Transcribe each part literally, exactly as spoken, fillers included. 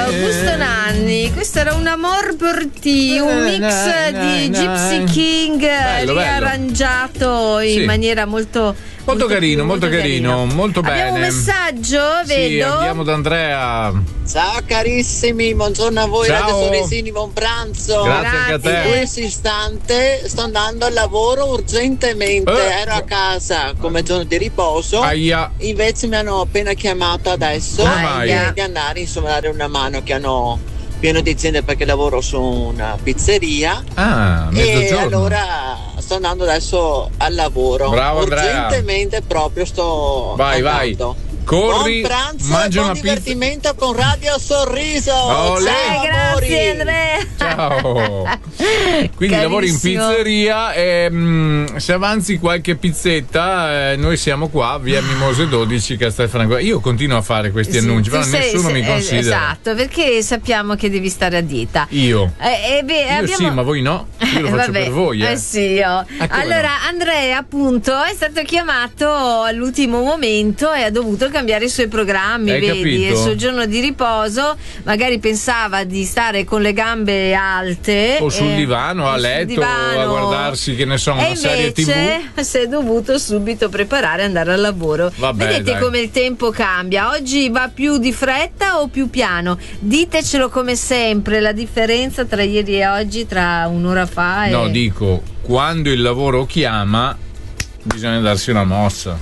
Augusto Nanni, questo era un amor per te, un mix di Gypsy King bello, riarrangiato bello. in Sì. maniera molto Molto carino, molto, molto carino, carino, molto bene. Abbiamo un messaggio, vedo. Sì, andiamo da Andrea. Ciao carissimi, buongiorno a voi, Ciao. Radio Soresini, buon pranzo. Grazie, Grazie. anche a te. In questo istante sto andando al lavoro urgentemente, eh. ero a casa come giorno di riposo. Aia. Invece mi hanno appena chiamato adesso Aia. di andare insomma a dare una mano, che hanno pieno di aziende perché lavoro su una pizzeria. Ah, mezzogiorno. E allora sto andando adesso al lavoro. Bravo, Andrea. Urgentemente proprio sto vai andando. vai corri, buon pranzo mangia e buon una divertimento pizza con Radio Sorriso. oh, ciao, grazie Andrea. Ciao. Quindi lavori in pizzeria e mh, se avanzi qualche pizzetta eh, noi siamo qua via Mimose dodici Castelfranco. Io continuo a fare questi sì, annunci però sei, nessuno sei, mi considera. Esatto, perché sappiamo che devi stare a dieta. Io eh, eh, beh, Io abbiamo... sì, ma voi no. Io lo faccio Vabbè, per voi eh, eh sì, io. Allora no? Andrea appunto è stato chiamato all'ultimo momento e ha dovuto cambiare i suoi programmi. Hai vedi, capito? il suo giorno di riposo, magari pensava di stare con le gambe alte o sul eh, divano a sul letto divano. a guardarsi che ne so una e serie tivù. invece si è dovuto subito preparare e andare al lavoro. Vabbè, vedete dai. come il tempo cambia, oggi va più di fretta o più piano? Ditecelo come sempre, la differenza tra ieri e oggi, tra un'ora fa e... No, dico, quando il lavoro chiama bisogna darsi una mossa.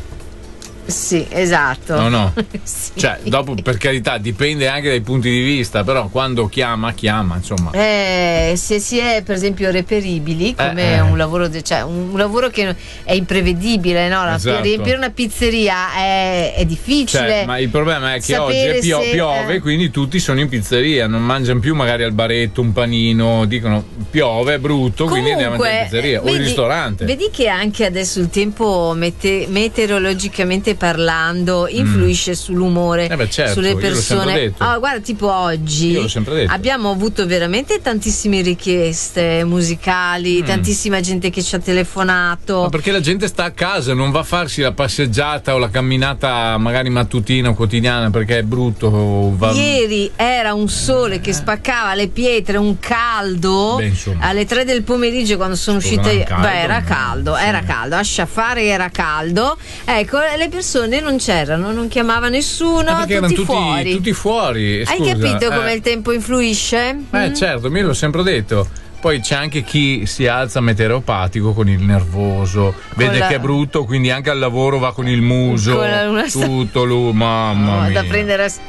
Sì, esatto. No, no. sì. Cioè, dopo per carità dipende anche dai punti di vista, però quando chiama, chiama, insomma. Eh, se si è per esempio reperibili, come eh, eh. un lavoro de- cioè un lavoro che è imprevedibile, no? Esatto. Riempire una pizzeria è, è difficile. Cioè, ma il problema è che oggi sapere è pio- se, piove, eh. quindi tutti sono in pizzeria, non mangiano più magari al baretto un panino, dicono piove, è brutto, Comunque, quindi andiamo a mangiare in pizzeria vedi, o in ristorante. Vedi che anche adesso il tempo mete- meteorologicamente parlando influisce mm. sull'umore, eh beh, certo, sulle io l'ho sempre persone. detto. Oh, guarda, tipo oggi Io l'ho sempre detto. abbiamo avuto veramente tantissime richieste musicali, Mm. tantissima gente che ci ha telefonato. Ma perché la gente sta a casa, non va a farsi la passeggiata o la camminata magari mattutina o quotidiana perché è brutto. Va... Ieri era un sole che spaccava le pietre, un caldo. Beh, alle tre del pomeriggio quando sono Scusa, uscite, caldo, beh, era no? caldo, Sì. era caldo, a sciaffare era caldo. Ecco, le persone non c'erano, non chiamava nessuno, Eh, perché tutti, erano tutti fuori. tutti fuori. Hai Scusa, capito come eh. il tempo influisce? Eh Mm? certo, io l'ho sempre detto. Poi c'è anche chi si alza meteoropatico con il nervoso, vede la... che è brutto, quindi anche al lavoro va con il muso, con la... una... tutto lui, mamma no, mia. da prendere a